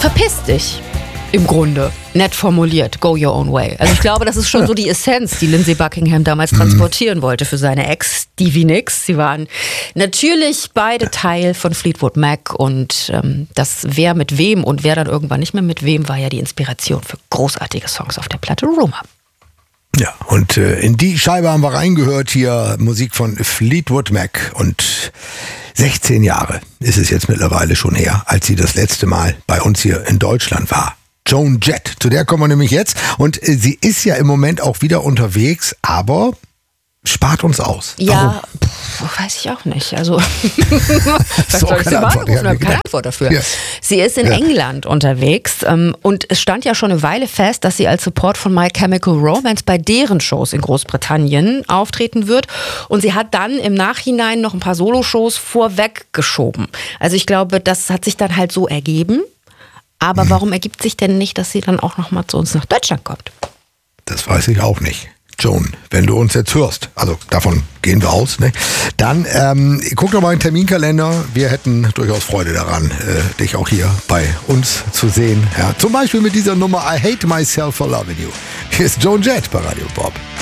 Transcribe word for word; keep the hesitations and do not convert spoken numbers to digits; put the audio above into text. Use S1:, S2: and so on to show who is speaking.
S1: verpiss dich. Im Grunde. Nett formuliert. Go your own way. Also ich glaube, das ist schon so die Essenz, die Lindsey Buckingham damals transportieren wollte für seine Ex, Stevie Nicks. Sie waren natürlich beide Teil von Fleetwood Mac und ähm, das wer mit wem und wer dann irgendwann nicht mehr mit wem, war ja die Inspiration für großartige Songs auf der Platte Rumour.
S2: Ja, und äh, in die Scheibe haben wir reingehört hier, Musik von Fleetwood Mac. Und sechzehn Jahre ist es jetzt mittlerweile schon her, als sie das letzte Mal bei uns hier in Deutschland war. Joan Jett, zu der kommen wir nämlich jetzt. Und äh, sie ist ja im Moment auch wieder unterwegs, aber spart uns aus.
S1: Ja, pff, weiß ich auch nicht. Also, was
S2: So,
S1: soll ich
S2: keine
S1: sie
S2: Antwort,
S1: beantworten? Ich
S2: ja,
S1: habe keine
S2: genau.
S1: Antwort dafür.
S2: Ja.
S1: Sie ist in
S2: Ja.
S1: England unterwegs ähm, und es stand ja schon eine Weile fest, dass sie als Support von My Chemical Romance bei deren Shows in Großbritannien auftreten wird. Und sie hat dann im Nachhinein noch ein paar Soloshows vorweggeschoben. Also ich glaube, das hat sich dann halt so ergeben. Aber warum ergibt sich denn nicht, dass sie dann auch noch mal zu uns nach Deutschland kommt?
S2: Das weiß ich auch nicht. Joan, wenn du uns jetzt hörst, also davon gehen wir aus, ne? Dann ähm, guck doch mal in den Terminkalender. Wir hätten durchaus Freude daran, äh, dich auch hier bei uns zu sehen. Ja, zum Beispiel mit dieser Nummer I Hate Myself for Loving You. Hier ist Joan Jett bei Radio Bob.